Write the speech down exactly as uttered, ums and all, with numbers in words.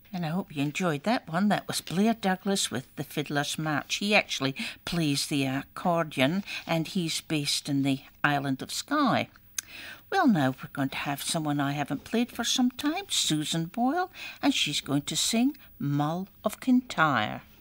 And I hope you enjoyed that one. That was Blair Douglas with The Fiddler's March. He actually plays the accordion, and he's based in the island of Skye. Well, now we're going to have someone I haven't played for some time, Susan Boyle, and she's going to sing Mull of Kintyre.